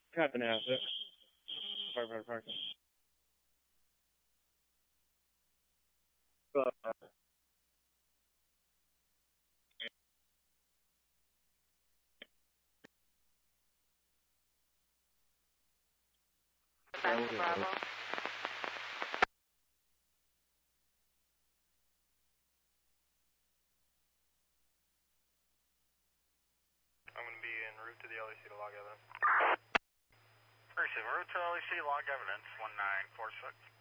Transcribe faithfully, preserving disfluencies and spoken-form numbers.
Have an asset. Park, park, park. Uh, Bravo, Bravo. I'm going to be en route to the L E C to log evidence. Receive, en route to L E C, log evidence, one nine four six.